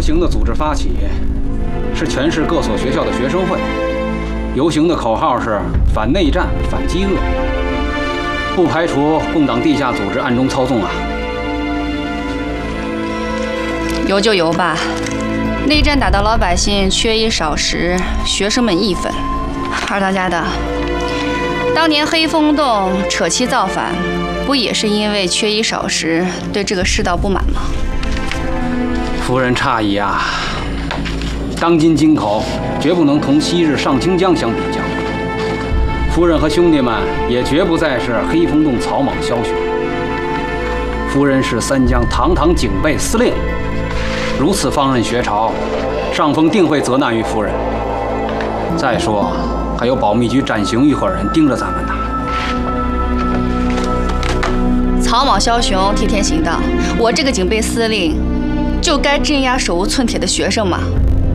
游行的组织发起是全市各所学校的学生会，游行的口号是反内战、反饥饿，不排除共党地下组织暗中操纵啊。 有就有吧，内战打到老百姓缺衣少食，学生们义愤。二当家的，当年黑风洞扯旗造反，不也是因为缺衣少食，对这个世道不满吗？ 夫人诧异啊，当今京口绝不能同昔日上清江相比较。夫人和兄弟们也绝不再是黑风洞草莽枭雄。夫人是三江堂堂警备司令，如此放任学潮，上峰定会责难于夫人。再说，还有保密局展雄一伙人盯着咱们呢。 草莽枭雄替天行道，我这个警备司令就该镇压手无寸铁的学生嘛。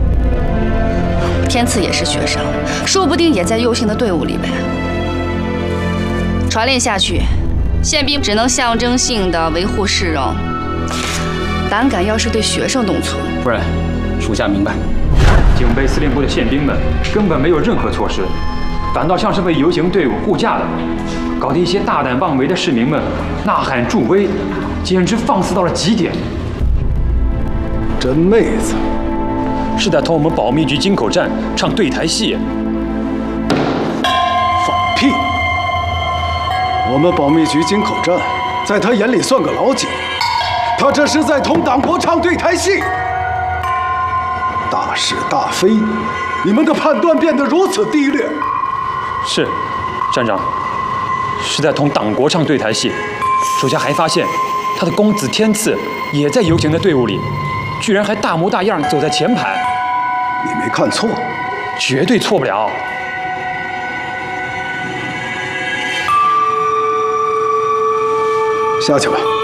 天赐也是学生，说不定也在右倾的队伍里呗。传令下去，宪兵只能象征性的维护市容，胆敢要是对学生动粗。 夫人，属下明白。 警备司令部的宪兵们根本没有任何措施，反倒像是为游行队伍护驾的，搞得一些大胆妄为的市民们呐喊助威，简直放肆到了极点。 真妹子， 是在同我们保密局京口站唱对台戏。 放屁！我们保密局京口站，在他眼里算个老几？他这是在同党国唱对台戏。大是大非，你们的判断变得如此低劣。 是，站长，是在同党国唱对台戏。属下还发现，他的公子天赐也在游行的队伍里，居然还大模大样走在前排。 你没看错， 绝对错不了。 下去吧。